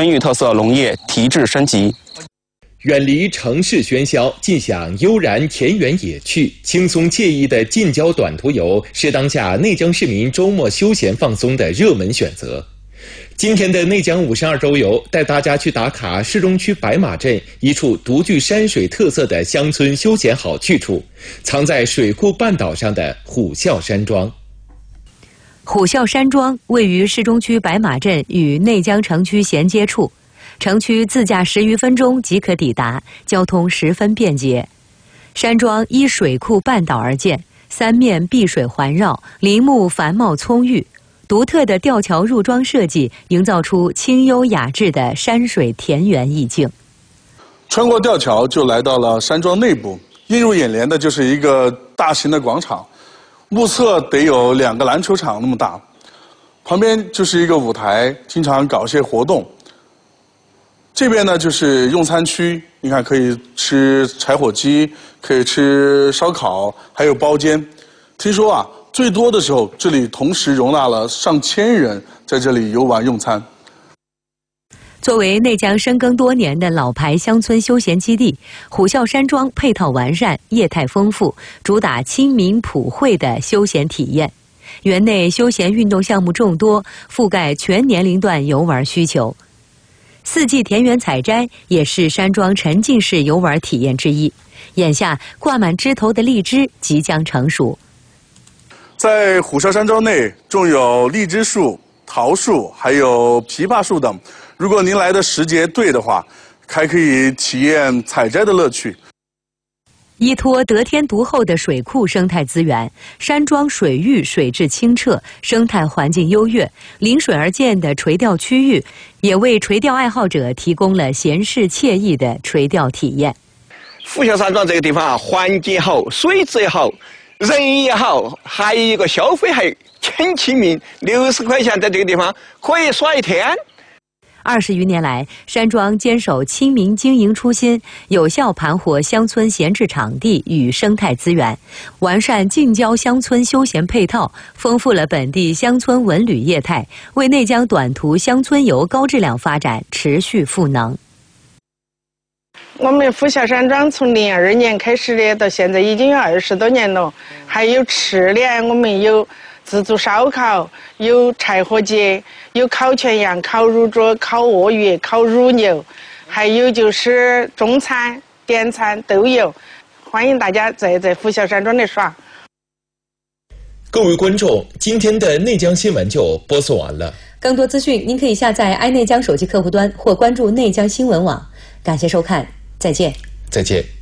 域特色农业提质升级。 远离城市喧嚣，尽享悠然田园野趣，轻松惬意的近郊短途游是当下内江市民周末休闲放松的热门选择。今天的内江52周游带大家去打卡市中区白马镇一处独具山水特色的乡村休闲好去处，藏在水库半岛上的虎啸山庄。 虎啸山庄位于市中区白马镇与内江城区衔接处，城区自驾10余分钟即可抵达，交通十分便捷。山庄依水库半岛而建，三面碧水环绕，林木繁茂葱郁。独特的吊桥入庄设计，营造出清幽雅致的山水田园意境。 穿过吊桥就来到了山庄内部，映入眼帘的就是一个大型的广场，目测得有2个篮球场那么大。旁边就是一个舞台，经常搞些活动。这边呢就是用餐区，你看可以吃柴火鸡，可以吃烧烤，还有包间。听说啊，最多的时候，这里同时容纳了上千人在这里游玩用餐。 作为内江深耕多年的老牌乡村休闲基地，虎啸山庄配套完善，业态丰富，主打亲民普惠的休闲体验。园内休闲运动项目众多，覆盖全年龄段游玩需求。四季田园采摘也是山庄沉浸式游玩体验之一。眼下挂满枝头的荔枝即将成熟。 在虎啸山庄内种有荔枝树、桃树，还有枇杷树等。如果您来的时节对的话，还可以体验采摘的乐趣。 依托得天独厚的水库生态资源，山庄水域水质清澈，生态环境优越，临水而建的垂钓区域，也为垂钓爱好者提供了闲适惬意的垂钓体验。 虎啸山庄这个地方啊，环境好，水质也好，人也好，还有一个消费还很亲民，60块钱在这个地方可以耍一天。 20余年来，山庄坚守亲民经营初心，有效盘活乡村闲置场地与生态资源，完善近郊乡村休闲配套，丰富了本地乡村文旅业态，为内江短途乡村游高质量发展持续赋能。 我们虎啸山庄从02年开始的，到现在已经有20多年了。还有吃的，我们有自助烧烤，有柴火鸡，有烤全羊、烤乳猪、烤鳄鱼、烤乳牛，还有就是中餐、点餐都有。欢迎大家在虎啸山庄来耍。 各位观众，今天的内江新闻就播送完了。 更多资讯，您可以下载爱内江手机客户端或关注内江新闻网。感谢收看，再见。 再见。